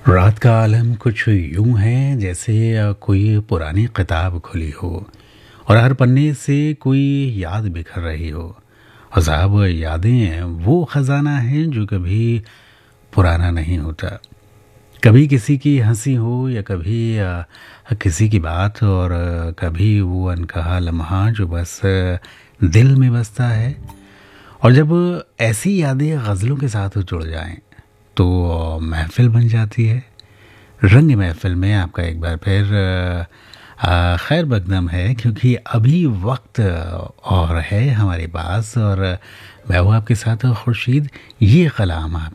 रात का आलम कुछ यूं है जैसे कोई पुरानी किताब खुली हो और हर पन्ने से कोई याद बिखर रही हो। और साहब यादें वो खजाना है जो कभी पुराना नहीं होता। कभी किसी की हंसी हो या कभी किसी की बात, और कभी वो अनकहा लम्हा जो बस दिल में बसता है। और जब ऐसी यादें गज़लों के साथ जुड़ जाएं तो महफिल बन जाती है। रंग महफिल में आपका एक बार फिर खैर मकदम है, क्योंकि अभी वक्त और है हमारे पास, और मैं हूँ आपके साथ खुर्शीद। ये कलाम आप